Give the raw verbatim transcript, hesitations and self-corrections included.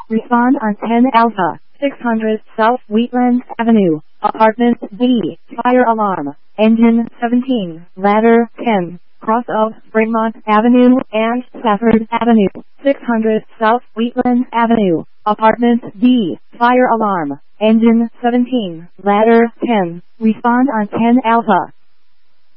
Respond on ten Alpha, six hundred South Wheatlands Avenue, Apartment B. Fire alarm. Engine seventeen, ladder ten, cross of Fremont Avenue and Stafford Avenue, six hundred South Wheatlands Avenue, Apartment B. Fire alarm. Engine seventeen, ladder ten. Respond on ten Alpha.